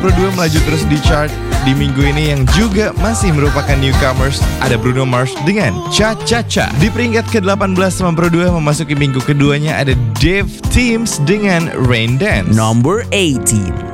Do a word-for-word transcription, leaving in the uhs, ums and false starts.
puluh dua melaju terus di chart di minggu ini yang juga masih merupakan newcomers. Ada Bruno Mars dengan Cha Cha Cha. Di peringkat ke delapan belas delapan puluh dua memasuki minggu keduanya ada Dave Teams dengan Rain Dance. Number eighteen.